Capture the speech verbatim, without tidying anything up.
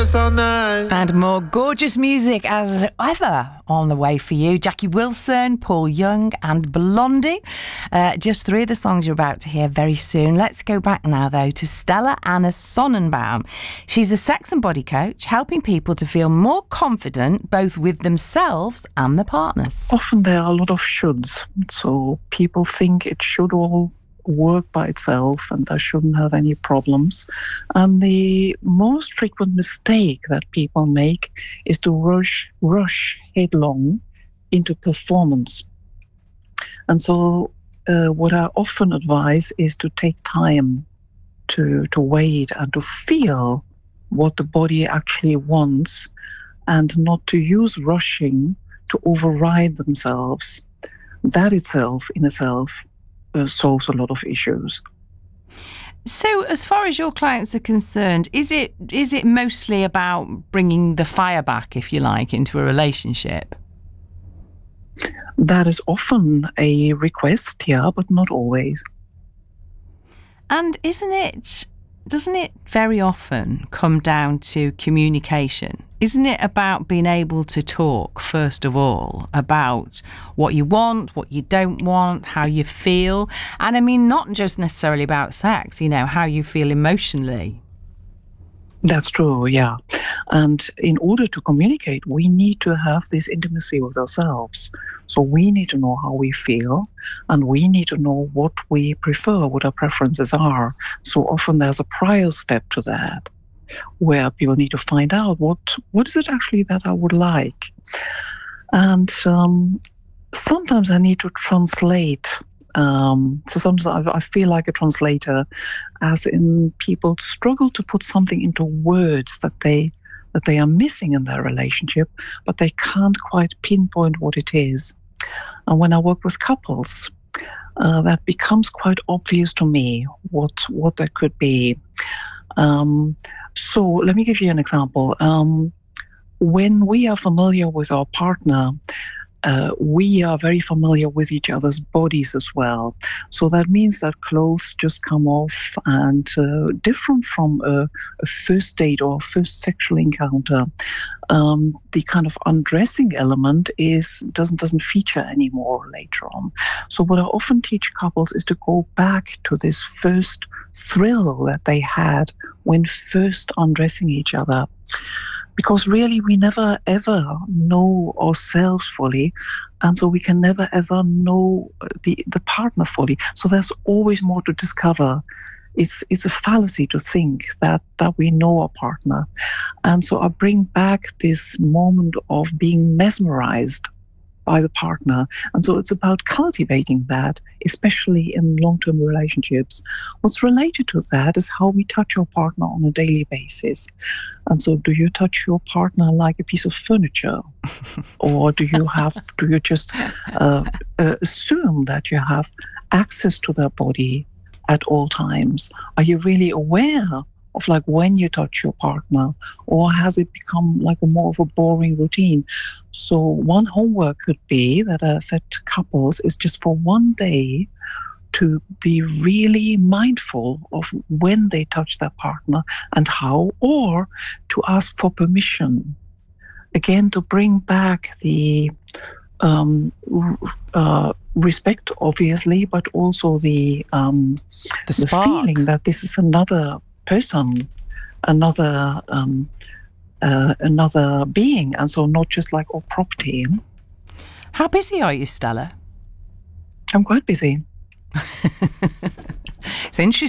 all night. And more gorgeous music as ever on the way for you. Jackie Wilson, Paul Young and Blondie. Uh, just three of the songs you're about to hear very soon. Let's go back now, though, to Stella Anna Sonnenbaum. She's a sex and body coach, helping people to feel more confident both with themselves and their partners. Often there are a lot of shoulds. So people think it should all work by itself and I shouldn't have any problems. And the most frequent mistake that people make is to rush, rush headlong into performance. And so uh, what I often advise is to take time to, to wait and to feel what the body actually wants and not to use rushing to override themselves. That itself, in itself, Uh, solves a lot of issues. So as far as your clients are concerned, is it is it mostly about bringing the fire back, if you like, into a relationship? That is often a request, yeah, but not always. And isn't it, doesn't it very often come down to communication? Isn't it about being able to talk, first of all, about what you want, what you don't want, how you feel? And I mean, not just necessarily about sex, you know, how you feel emotionally. That's true, yeah. And in order to communicate, we need to have this intimacy with ourselves. So we need to know how we feel, and we need to know what we prefer, what our preferences are. So often there's a prior step to that, where people need to find out what what is it actually that I would like. And um, sometimes I need to translate. Um, so sometimes I, I feel like a translator, as in people struggle to put something into words that they that they are missing in their relationship, but they can't quite pinpoint what it is. And when I work with couples, uh, that becomes quite obvious to me what what that could be. Um, so let me give you an example. Um, when we are familiar with our partner, uh, we are very familiar with each other's bodies as well. So that means that clothes just come off, and uh, different from a, a first date or first sexual encounter, um, the kind of undressing element is doesn't doesn't feature anymore later on. So what I often teach couples is to go back to this first thrill that they had when first undressing each other. Because really we never ever know ourselves fully, and so we can never ever know the, the partner fully. So there's always more to discover. It's it's a fallacy to think that, that we know our partner. And so I bring back this moment of being mesmerized by the partner. And so it's about cultivating that, especially in long-term relationships. What's related to that is how we touch our partner on a daily basis. And so do you touch your partner like a piece of furniture? Or do you have, do you just uh, uh, assume that you have access to their body at all times? Are you really aware of like when you touch your partner, or has it become like a more of a boring routine? So one homework could be that I said to couples is just for one day to be really mindful of when they touch their partner and how, or to ask for permission. Again, to bring back the um, uh, respect, obviously, but also the um, The the spark. feeling that this is another person, another um, uh, another being, and so not just like all property. How busy are you, Stella? I'm quite busy. It's interesting.